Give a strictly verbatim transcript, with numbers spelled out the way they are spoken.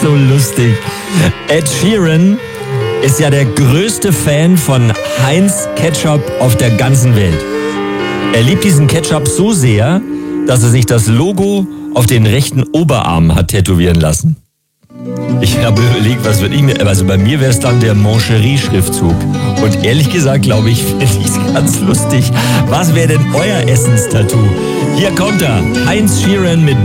so lustig. Ed Sheeran ist ja der größte Fan von Heinz Ketchup auf der ganzen Welt. Er liebt diesen Ketchup so sehr, dass er sich das Logo auf den rechten Oberarm hat tätowieren lassen. Ich habe überlegt, was würde ich mir, also bei mir wäre es dann der Moncherie-Schriftzug. Und ehrlich gesagt, glaube ich, finde ich es ganz lustig. Was wäre denn euer Essenstattoo? Hier kommt er, Heinz Sheeran mit